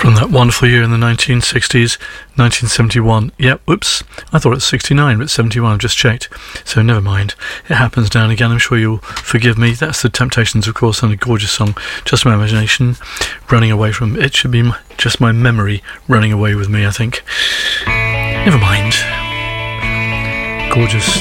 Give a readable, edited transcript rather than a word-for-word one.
From that wonderful year in the 1960s, 1971. Yep, whoops. I thought it was 69, but 71, I've just checked. So never mind. It happens now and again. I'm sure you'll forgive me. That's the Temptations, of course, and a gorgeous song. Just my imagination running away from... It should be just my memory running away with me, I think. Never mind. Gorgeous